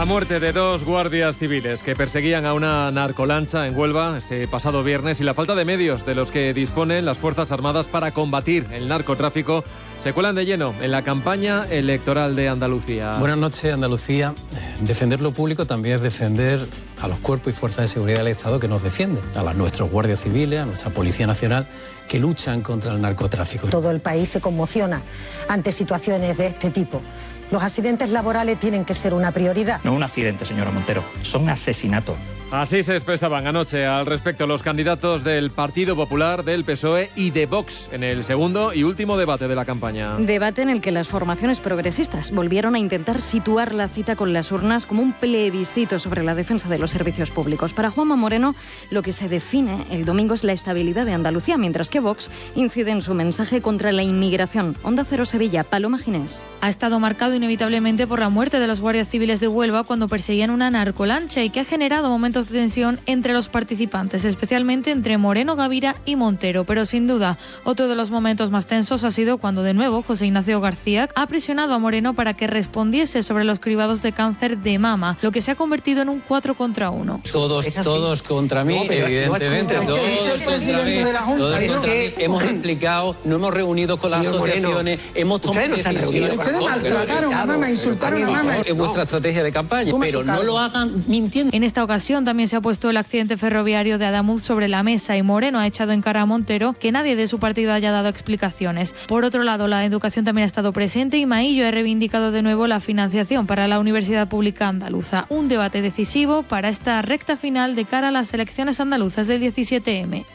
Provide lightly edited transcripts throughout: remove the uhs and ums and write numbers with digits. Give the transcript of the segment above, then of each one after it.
La muerte de 2 guardias civiles que perseguían a una narcolancha en Huelva este pasado viernes y la falta de medios de los que disponen las Fuerzas Armadas para combatir el narcotráfico se cuelan de lleno en la campaña electoral de Andalucía. Buenas noches, Andalucía. Defender lo público también es defender a los cuerpos y fuerzas de seguridad del Estado que nos defienden, a nuestros guardias civiles, a nuestra Policía Nacional, que luchan contra el narcotráfico. Todo el país se conmociona ante situaciones de este tipo. Los accidentes laborales tienen que ser una prioridad. No un accidente, señora Montero, son asesinatos. Así se expresaban anoche al respecto los candidatos del Partido Popular, del PSOE y de Vox en el segundo y último debate de la campaña. Debate en el que las formaciones progresistas volvieron a intentar situar la cita con las urnas como un plebiscito sobre la defensa de los servicios públicos. Para Juanma Moreno, lo que se define el domingo es la estabilidad de Andalucía, mientras que Vox incide en su mensaje contra la inmigración. Onda Cero Sevilla, Paloma Ginés. Ha estado marcado inevitablemente por la muerte de los guardias civiles de Huelva cuando perseguían una narcolancha y que ha generado momentos de tensión entre los participantes, especialmente entre Moreno, Gavira y Montero. Pero sin duda, otro de los momentos más tensos ha sido cuando de nuevo José Ignacio García ha presionado a Moreno para que respondiese sobre los cribados de cáncer de mama, lo que se ha convertido en un 4 contra 1. Todos contra mí, evidentemente, todos contra mí. Hemos explicado, no hemos reunido con las asociaciones, hemos tomado decisiones. Ustedes maltrataron a mamá, insultaron a mamá. Es vuestra estrategia de campaña, pero no lo hagan mintiendo. En esta ocasión también se ha puesto el accidente ferroviario de Adamuz sobre la mesa y Moreno ha echado en cara a Montero que nadie de su partido haya dado explicaciones. Por otro lado, la educación también ha estado presente y Maillo ha reivindicado de nuevo la financiación para la Universidad Pública Andaluza. Un debate decisivo para esta recta final de cara a las elecciones andaluzas del 17M.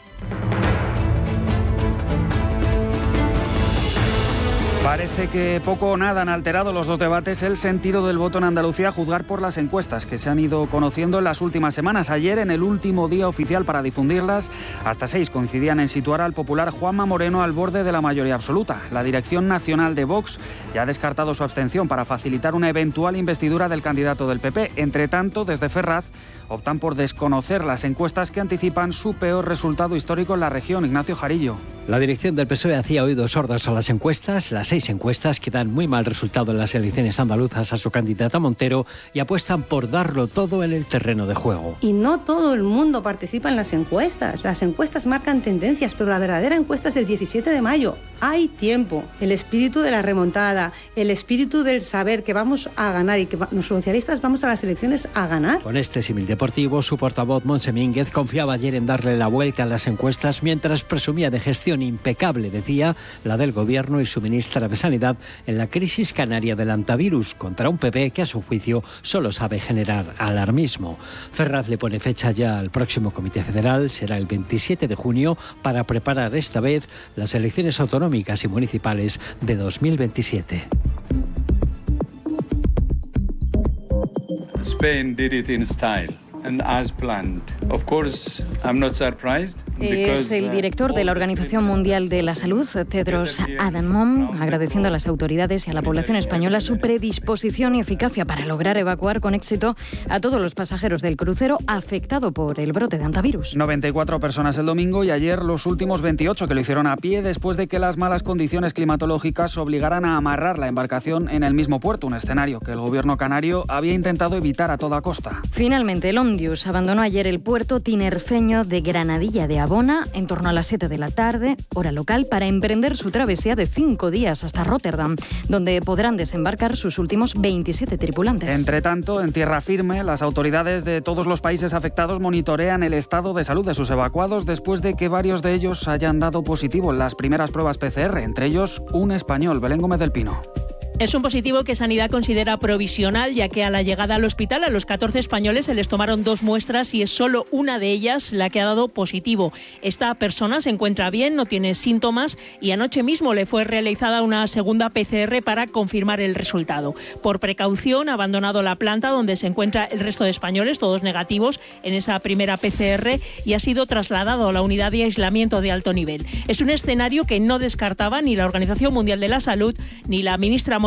Parece que poco o nada han alterado los dos debates el sentido del voto en Andalucía, a juzgar por las encuestas que se han ido conociendo en las últimas semanas. Ayer, en el último día oficial para difundirlas, hasta 6 coincidían en situar al popular Juanma Moreno al borde de la mayoría absoluta. La Dirección Nacional de Vox ya ha descartado su abstención para facilitar una eventual investidura del candidato del PP. Entre tanto, desde Ferraz optan por desconocer las encuestas que anticipan su peor resultado histórico en la región. Ignacio Jarillo. La dirección del PSOE hacía oídos sordos a las encuestas, las 6 encuestas que dan muy mal resultado en las elecciones andaluzas a su candidata Montero, y apuestan por darlo todo en el terreno de juego. Y no todo el mundo participa en las encuestas. Las encuestas marcan tendencias, pero la verdadera encuesta es el 17 de mayo. Hay tiempo. El espíritu de la remontada, el espíritu del saber que vamos a ganar y que los socialistas vamos a las elecciones a ganar. Con este símil deportivo, su portavoz Montse Mínguez confiaba ayer en darle la vuelta a las encuestas mientras presumía de gestión impecable, decía, la del Gobierno y su ministra de Sanidad en la crisis canaria del antivirus contra un PP que a su juicio solo sabe generar alarmismo. Ferraz le pone fecha ya al próximo Comité Federal, será el 27 de junio, para preparar esta vez las elecciones autonómicas y municipales de 2027. Spain did it in style and as planned. Of course, I'm not surprised. Es el director de la Organización Mundial de la Salud, Tedros Adhanom, agradeciendo a las autoridades y a la población española su predisposición y eficacia para lograr evacuar con éxito a todos los pasajeros del crucero afectado por el brote de antivirus. 94 personas el domingo y ayer los últimos 28 que lo hicieron a pie después de que las malas condiciones climatológicas obligaran a amarrar la embarcación en el mismo puerto, un escenario que el gobierno canario había intentado evitar a toda costa. Finalmente, el Ondius abandonó ayer el puerto tinerfeño de Granadilla de Abona en torno a las 7 de la tarde, hora local, para emprender su travesía de 5 días hasta Rotterdam, donde podrán desembarcar sus últimos 27 tripulantes. Entre tanto, en tierra firme, las autoridades de todos los países afectados monitorean el estado de salud de sus evacuados después de que varios de ellos hayan dado positivo en las primeras pruebas PCR, entre ellos un español, Belén Gómez del Pino. Es un positivo que Sanidad considera provisional, ya que a la llegada al hospital a los 14 españoles se les tomaron 2 muestras y es solo una de ellas la que ha dado positivo. Esta persona se encuentra bien, no tiene síntomas y anoche mismo le fue realizada una segunda PCR para confirmar el resultado. Por precaución ha abandonado la planta donde se encuentra el resto de españoles, todos negativos en esa primera PCR, y ha sido trasladado a la unidad de aislamiento de alto nivel. Es un escenario que no descartaba ni la Organización Mundial de la Salud ni la ministra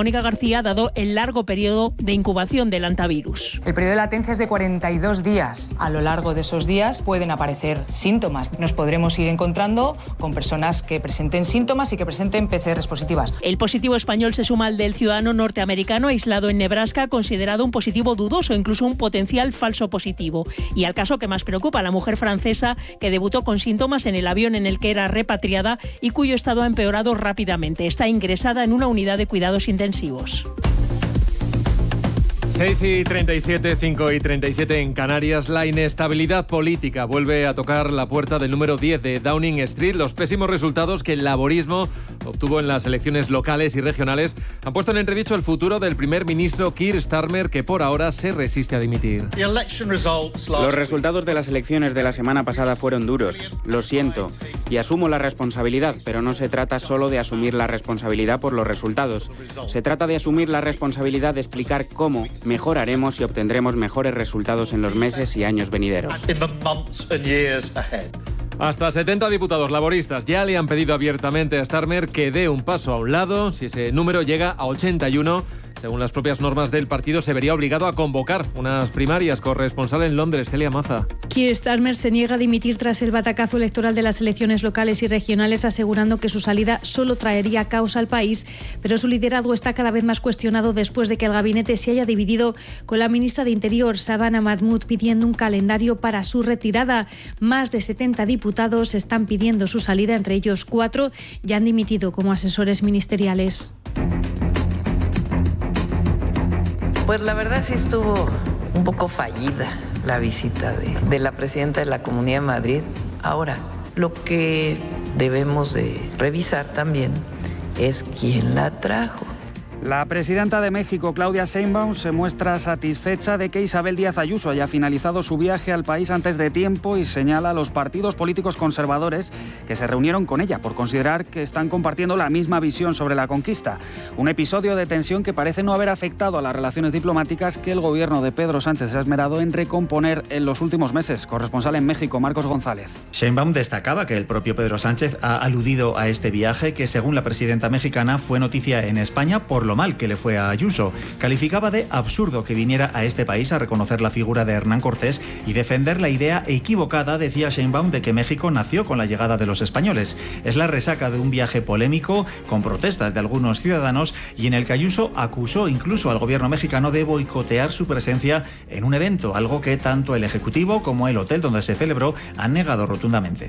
Mónica García ha dado el largo periodo de incubación del hantavirus. El periodo de latencia es de 42 días. A lo largo de esos días pueden aparecer síntomas. Nos podremos ir encontrando con personas que presenten síntomas y que presenten PCRs positivas. El positivo español se suma al del ciudadano norteamericano aislado en Nebraska, considerado un positivo dudoso, incluso un potencial falso positivo. Y al caso que más preocupa, la mujer francesa que debutó con síntomas en el avión en el que era repatriada y cuyo estado ha empeorado rápidamente. Está ingresada en una unidad de cuidados intensivos. 6:37, 5:37 en Canarias. La inestabilidad política vuelve a tocar la puerta del número 10 de Downing Street. Los pésimos resultados que el laborismo obtuvo en las elecciones locales y regionales han puesto en entredicho el futuro del primer ministro Keir Starmer, que por ahora se resiste a dimitir. Los resultados de las elecciones de la semana pasada fueron duros. Lo siento y asumo la responsabilidad, pero no se trata solo de asumir la responsabilidad por los resultados. Se trata de asumir la responsabilidad de explicar cómo mejoraremos y obtendremos mejores resultados en los meses y años venideros. Hasta 70 diputados laboristas ya le han pedido abiertamente a Starmer que dé un paso a un lado. Si ese número llega a 81, según las propias normas del partido, se vería obligado a convocar unas primarias. Corresponsal en Londres, Celia Maza. Keir Starmer se niega a dimitir tras el batacazo electoral de las elecciones locales y regionales, asegurando que su salida solo traería caos al país, pero su liderazgo está cada vez más cuestionado después de que el gabinete se haya dividido, con la ministra de Interior, Shabana Mahmood, pidiendo un calendario para su retirada. Más de 70 diputados están pidiendo su salida, entre ellos 4 ya han dimitido como asesores ministeriales. Pues la verdad sí estuvo un poco fallida la visita de la presidenta de la Comunidad de Madrid. Ahora, lo que debemos de revisar también es quién la trajo. La presidenta de México, Claudia Sheinbaum, se muestra satisfecha de que Isabel Díaz Ayuso haya finalizado su viaje al país antes de tiempo y señala a los partidos políticos conservadores que se reunieron con ella por considerar que están compartiendo la misma visión sobre la conquista. Un episodio de tensión que parece no haber afectado a las relaciones diplomáticas que el gobierno de Pedro Sánchez se ha esmerado en recomponer en los últimos meses. Corresponsal en México, Marcos González. Sheinbaum destacaba que el propio Pedro Sánchez ha aludido a este viaje que, según la presidenta mexicana, fue noticia en España por lo mal que le fue a Ayuso. Calificaba de absurdo que viniera a este país a reconocer la figura de Hernán Cortés y defender la idea equivocada, decía Sheinbaum, de que México nació con la llegada de los españoles. Es la resaca de un viaje polémico con protestas de algunos ciudadanos y en el que Ayuso acusó incluso al gobierno mexicano de boicotear su presencia en un evento, algo que tanto el Ejecutivo como el hotel donde se celebró han negado rotundamente.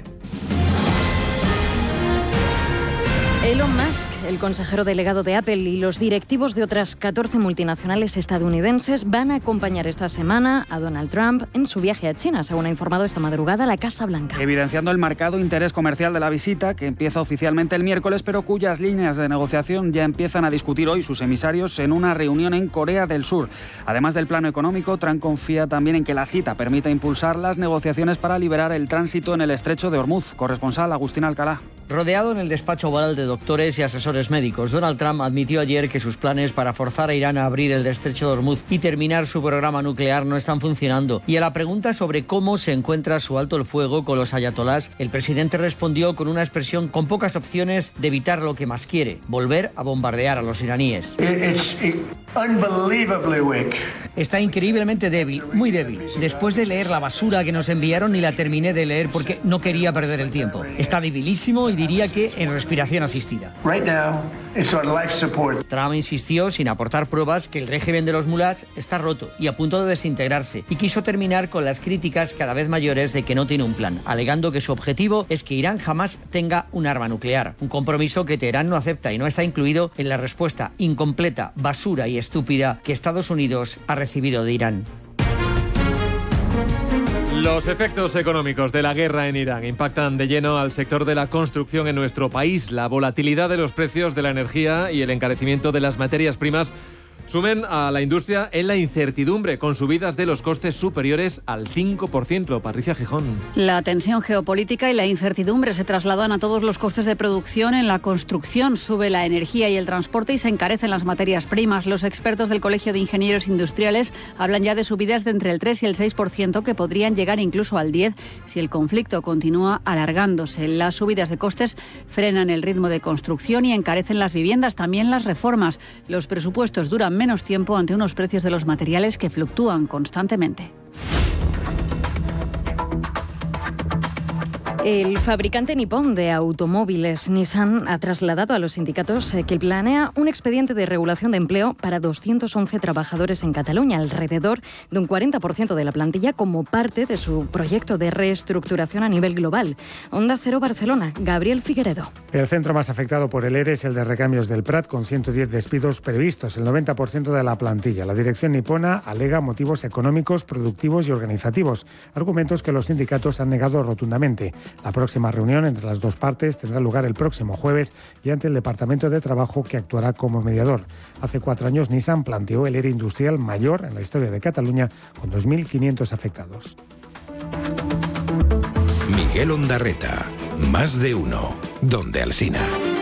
Elon Musk, el consejero delegado de Apple, y los directivos de otras 14 multinacionales estadounidenses van a acompañar esta semana a Donald Trump en su viaje a China, según ha informado esta madrugada la Casa Blanca. Evidenciando el marcado interés comercial de la visita, que empieza oficialmente el miércoles, pero cuyas líneas de negociación ya empiezan a discutir hoy sus emisarios en una reunión en Corea del Sur. Además del plano económico, Trump confía también en que la cita permita impulsar las negociaciones para liberar el tránsito en el estrecho de Hormuz. Corresponsal Agustín Alcalá. Rodeado en el despacho oval de doctores y asesores médicos, Donald Trump admitió ayer que sus planes para forzar a Irán a abrir el estrecho de Hormuz y terminar su programa nuclear no están funcionando. Y a la pregunta sobre cómo se encuentra su alto el fuego con los ayatolás, el presidente respondió con una expresión con pocas opciones de evitar lo que más quiere: volver a bombardear a los iraníes. Está increíblemente débil, muy débil. Después de leer la basura que nos enviaron, ni la terminé de leer porque no quería perder el tiempo. Está debilísimo y diría que en respiración asistida. Trump insistió, sin aportar pruebas, que el régimen de los mulás está roto y a punto de desintegrarse, y quiso terminar con las críticas cada vez mayores de que no tiene un plan, alegando que su objetivo es que Irán jamás tenga un arma nuclear, un compromiso que Teherán no acepta y no está incluido en la respuesta incompleta, basura y estúpida que Estados Unidos ha recibido de Irán. Los efectos económicos de la guerra en Irán impactan de lleno al sector de la construcción en nuestro país. La volatilidad de los precios de la energía y el encarecimiento de las materias primas Sumen a la industria en la incertidumbre, con subidas de los costes superiores al 5%. Patricia Gijón. La tensión geopolítica y la incertidumbre se trasladan a todos los costes de producción. En la construcción sube la energía y el transporte y se encarecen las materias primas. Los expertos del Colegio de Ingenieros Industriales hablan ya de subidas de entre el 3 y el 6%, que podrían llegar incluso al 10% si el conflicto continúa alargándose. Las subidas de costes frenan el ritmo de construcción y encarecen las viviendas, también las reformas. Los presupuestos duran menos tiempo ante unos precios de los materiales que fluctúan constantemente. El fabricante nipón de automóviles Nissan ha trasladado a los sindicatos que planea un expediente de regulación de empleo para 211 trabajadores en Cataluña, alrededor de un 40% de la plantilla, como parte de su proyecto de reestructuración a nivel global. Onda Cero Barcelona, Gabriel Figueredo. El centro más afectado por el ERE es el de Recambios del Prat, con 110 despidos previstos, el 90% de la plantilla. La dirección nipona alega motivos económicos, productivos y organizativos, argumentos que los sindicatos han negado rotundamente. La próxima reunión entre las dos partes tendrá lugar el próximo jueves y ante el Departamento de Trabajo, que actuará como mediador. Hace 4 años Nissan planteó el ERE industrial mayor en la historia de Cataluña, con 2.500 afectados. Miguel Ondarreta, Más de Uno, Donde Alsina.